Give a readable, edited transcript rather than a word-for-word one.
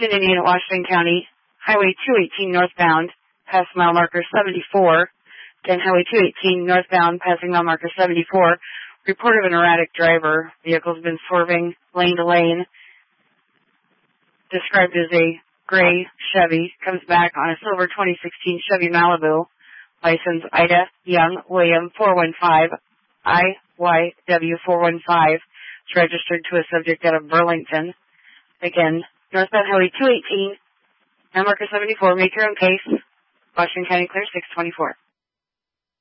Washington, Indian, Washington County, Highway 218 northbound, past mile marker 74. Again, Highway 218 northbound, passing mile marker 74. Report of an erratic driver. Vehicle's been swerving lane to lane. Described as a gray Chevy. Comes back on a silver 2016 Chevy Malibu. License Ida Young William 415 IYW 415. It's registered to a subject out of Burlington. Again, northbound Highway 218, mile marker 74. Make your own case. Washington County clear 624.